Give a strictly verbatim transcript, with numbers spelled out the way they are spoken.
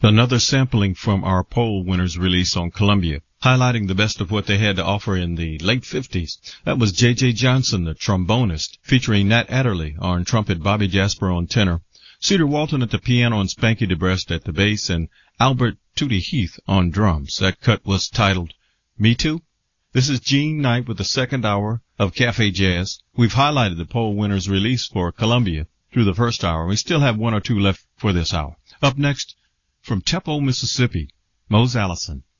Another sampling from our poll winners release on Columbia, highlighting the best of what they had to offer in the late fifties. That was J J. Johnson, the trombonist, featuring Nat Adderley on trumpet, Bobby Jasper on tenor, Cedar Walton at the piano and Spanky DeBrest at the bass, and Albert Tootie Heath on drums. That cut was titled Me Too. This is Gene Knight with the second hour of Cafe Jazz. We've highlighted the poll winners release for Columbia through the first hour. We still have one or two left for this hour. Up next, from Tupelo, Mississippi, Mose Allison.